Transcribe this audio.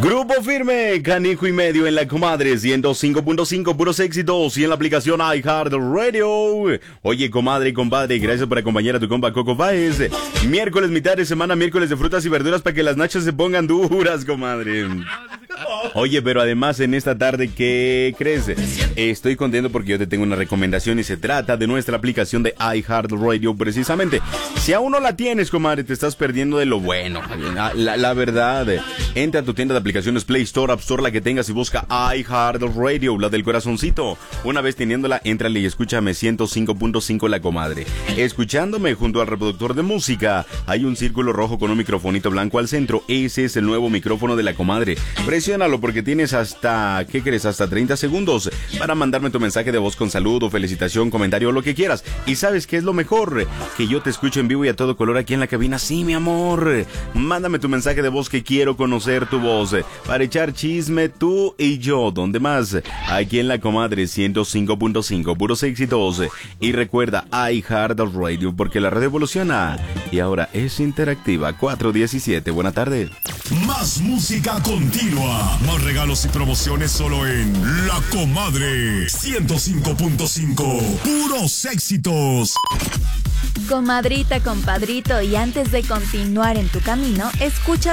Grupo Firme, Canijo y Medio en la comadre 105.5, puros éxitos y en la aplicación iHeartRadio. Oye, comadre y compadre, gracias por acompañar a tu compa Coco Baez. Miércoles, mitad de semana, miércoles de frutas y verduras para que las nachas se pongan duras, comadre. Oye, pero además en esta tarde, ¿qué crees? Estoy contento porque yo te tengo una recomendación y se trata de nuestra aplicación de iHeartRadio precisamente. Si aún no la tienes, comadre, te estás perdiendo de lo bueno. La verdad, entra a tu tienda de aplicaciones Play Store, App Store, la que tengas y busca iHeartRadio, la del corazoncito. Una vez teniéndola, éntrale y escúchame 105.5 la comadre. Escuchándome junto al reproductor de música, hay un círculo rojo con un microfonito blanco al centro. Ese es el nuevo micrófono de la comadre. Presiónalo porque tienes hasta, ¿qué crees? Hasta 30 segundos para mandarme tu mensaje de voz con saludo, felicitación, comentario o lo que quieras. Y ¿sabes qué es lo mejor? Que yo te escucho en vivo y a todo color aquí en la cabina. Sí, mi amor. Mándame tu mensaje de voz que quiero conocer tu voz. Para echar chisme tú y yo. ¿Dónde más? Aquí en la comadre 105.5, puros éxitos. Y recuerda, iHeartRadio, porque la radio evoluciona y ahora es interactiva. 417, buena tarde. Más música continua, más regalos y promociones solo en La Comadre 105.5, puros éxitos. Comadrita, compadrito, y antes de continuar en tu camino, escucha